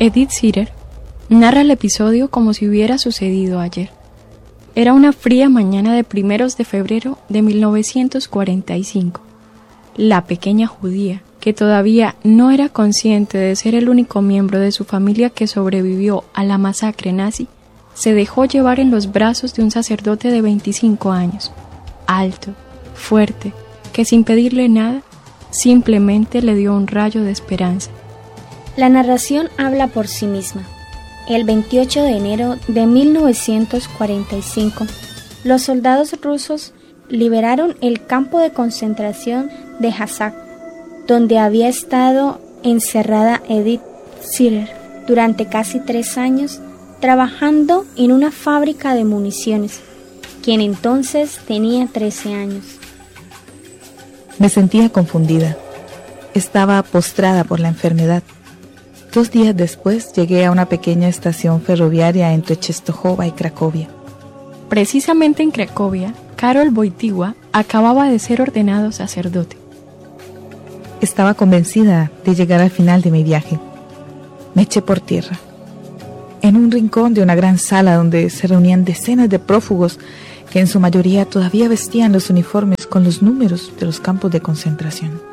Edith Sitter narra el episodio como si hubiera sucedido ayer. Era una fría mañana de 1 de febrero de 1945. La pequeña judía, que todavía no era consciente de ser el único miembro de su familia que sobrevivió a la masacre nazi, se dejó llevar en los brazos de un sacerdote de 25 años, alto, fuerte, que sin pedirle nada, simplemente le dio un rayo de esperanza. La narración habla por sí misma. El 28 de enero de 1945, los soldados rusos liberaron el campo de concentración de Hassan, donde había estado encerrada Edith Sitter durante casi 3 años, trabajando en una fábrica de municiones, quien entonces tenía 13 años. Me sentía confundida. Estaba postrada por la enfermedad. 2 días después llegué a una pequeña estación ferroviaria entre Czestochowa y Cracovia. Precisamente en Cracovia, Karol Wojtyła acababa de ser ordenado sacerdote. Estaba convencida de llegar al final de mi viaje. Me eché por tierra. En un rincón de una gran sala donde se reunían decenas de prófugos que en su mayoría todavía vestían los uniformes con los números de los campos de concentración.